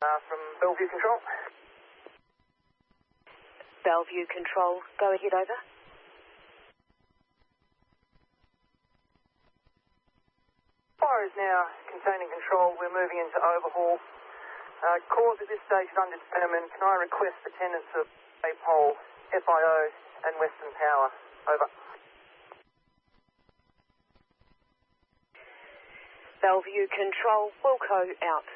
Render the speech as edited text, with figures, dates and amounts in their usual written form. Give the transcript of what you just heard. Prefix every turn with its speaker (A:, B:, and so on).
A: From Bellevue Control.
B: Bellevue Control, go ahead, over.
A: Fire is now containing control. We're moving into overhaul. Cause at this stage is undetermined. Can I request attendance of Pole, FIO and Western Power? Over.
B: Bellevue Control, Wilco out.